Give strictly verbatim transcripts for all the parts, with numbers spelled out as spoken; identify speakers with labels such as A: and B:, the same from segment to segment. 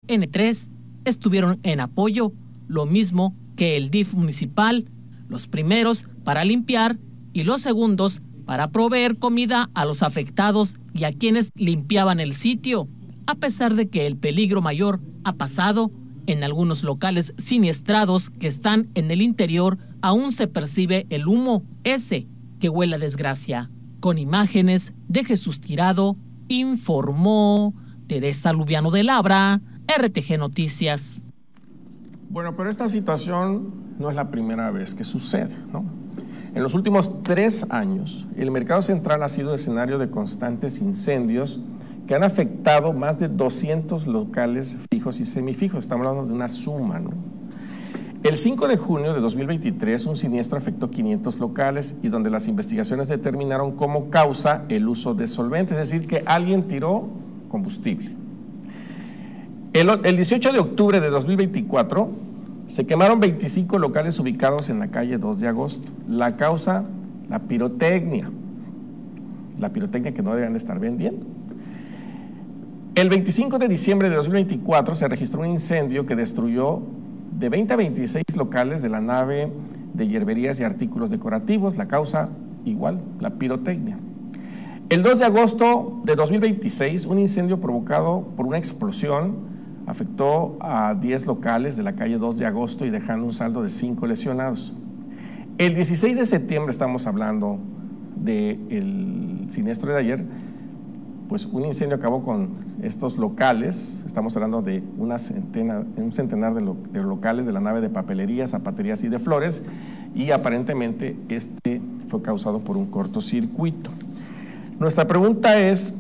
A: N tres estuvieron en apoyo, lo mismo que el D I F municipal, los primeros para limpiar y los segundos para proveer comida a los afectados y a quienes limpiaban el sitio. A pesar de que el peligro mayor ha pasado, en algunos locales siniestrados que están en el interior aún se percibe el humo, ese que huele a desgracia. Con imágenes de Jesús Tirado, informó Teresa Lubiano de Labra, R T G Noticias.
B: Bueno, pero esta situación no es la primera vez que sucede, ¿no? En los últimos tres años, el mercado central ha sido escenario de constantes incendios que han afectado más de doscientos locales fijos y semifijos. Estamos hablando de una suma, ¿no? El cinco de junio de dos mil veintitrés, un siniestro afectó quinientos locales y donde las investigaciones determinaron como causa el uso de solventes, es decir, que alguien tiró combustible. El, el dieciocho de octubre de dos mil veinticuatro se quemaron veinticinco locales ubicados en la calle dos de agosto. La causa, la pirotecnia. La pirotecnia que no deben de estar vendiendo. El veinticinco de diciembre de dos mil veinticuatro se registró un incendio que destruyó de veinte a veintiséis locales de la nave de hierberías y artículos decorativos. La causa, igual, la pirotecnia. El dos de agosto de dos mil veintiséis, un incendio provocado por una explosión afectó a diez locales de la calle dos de agosto y dejando un saldo de cinco lesionados. El dieciséis de septiembre, estamos hablando del siniestro de ayer, pues un incendio acabó con estos locales. Estamos hablando de una centena, un centenar de, lo, de locales de la nave de papelería, zapaterías y de flores, y aparentemente este fue causado por un cortocircuito. Nuestra pregunta es,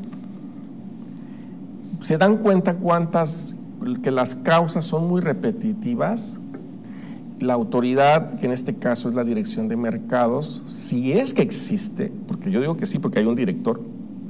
B: ¿se dan cuenta cuántas, que las causas son muy repetitivas? La autoridad, que en este caso es la Dirección de Mercados, si es que existe, porque yo digo que sí porque hay un director,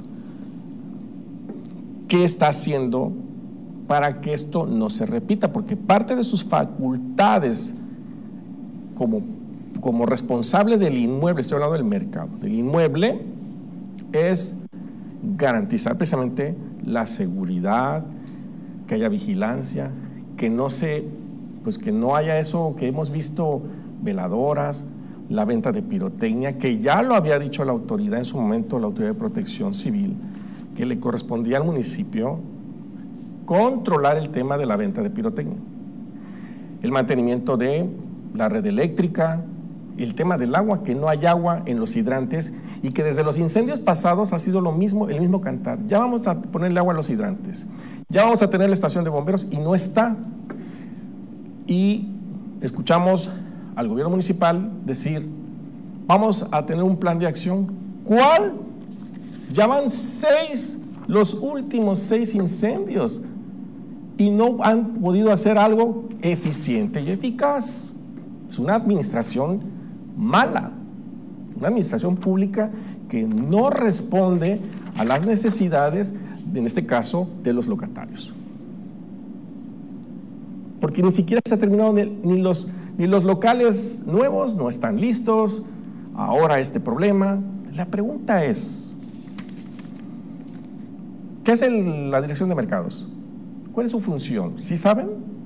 B: ¿qué está haciendo para que esto no se repita? Porque parte de sus facultades como, como responsable del inmueble, estoy hablando del mercado, del inmueble, es garantizar precisamente la seguridad, que haya vigilancia, que no se, pues que no haya eso que hemos visto, veladoras, la venta de pirotecnia, que ya lo había dicho la autoridad en su momento, la Autoridad de Protección Civil, que le correspondía al municipio controlar el tema de la venta de pirotecnia, el mantenimiento de la red eléctrica, el tema del agua, que no hay agua en los hidrantes y que desde los incendios pasados ha sido lo mismo, el mismo cantar. Ya vamos a ponerle agua a los hidrantes, ya vamos a tener la estación de bomberos y no está. Y escuchamos al gobierno municipal decir, vamos a tener un plan de acción. ¿Cuál? Ya van seis, los últimos seis incendios y no han podido hacer algo eficiente y eficaz. Es una administración mala, una administración pública que no responde a las necesidades, en este caso, de los locatarios. Porque ni siquiera se ha terminado, ni los, ni los locales nuevos no están listos, ahora este problema. La pregunta es, ¿qué hace el, la Dirección de Mercados? ¿Cuál es su función? ¿Sí saben?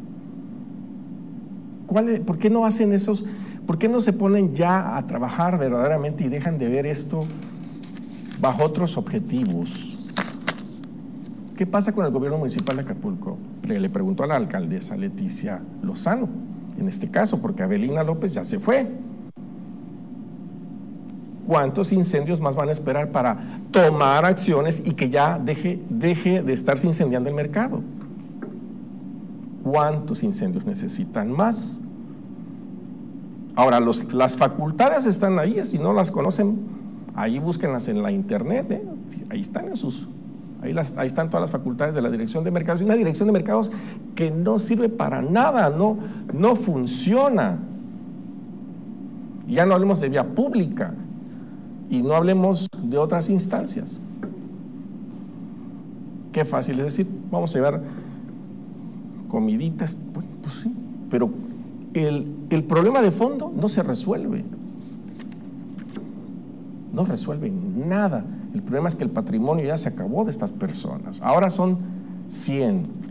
B: ¿Cuál es, ¿Por qué no hacen esos, por qué no se ponen ya a trabajar verdaderamente y dejan de ver esto bajo otros objetivos? ¿Qué pasa con el gobierno municipal de Acapulco? Le preguntó a la alcaldesa Leticia Lozano, en este caso, porque Abelina López ya se fue. ¿Cuántos incendios más van a esperar para tomar acciones y que ya deje, deje de estarse incendiando el mercado? ¿Cuántos incendios necesitan más? Ahora, los, las facultades están ahí, si no las conocen, ahí búsquenlas en la internet, ¿eh? Ahí están en sus, ahí, las, ahí están todas las facultades de la Dirección de Mercados, y una Dirección de Mercados que no sirve para nada, no, no funciona. Ya no hablemos de vía pública y no hablemos de otras instancias. Qué fácil es decir, vamos a llevar comiditas, pues, pues sí, pero el, el problema de fondo no se resuelve, no resuelve nada. El problema es que el patrimonio ya se acabó de estas personas, ahora son cien,